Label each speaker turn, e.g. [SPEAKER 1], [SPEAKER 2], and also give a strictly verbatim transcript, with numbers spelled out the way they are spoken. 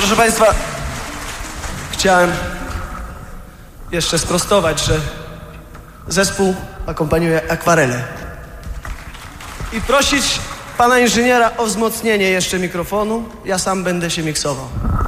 [SPEAKER 1] Proszę Państwa, chciałem jeszcze sprostować, że zespół akompaniuje akwarele. I prosić pana inżyniera o wzmocnienie jeszcze mikrofonu. Ja sam będę się miksował.